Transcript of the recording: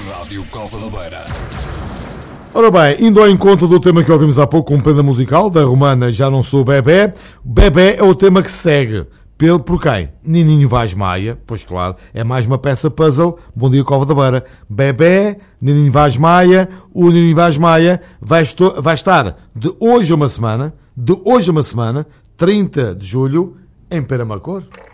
Rádio Cova da Beira. Ora bem, indo ao encontro do tema que ouvimos há pouco com prenda musical, da romana Já Não Sou Bebé. Bebé é o tema que segue. Por quem? Nininho Vaz Maia, pois claro, é mais uma peça puzzle. Bom dia, Cova da Beira. Bebé, Nininho Vaz Maia. O Nininho Vaz Maia vai estar de hoje a uma semana, 30 de julho, em Peramacor.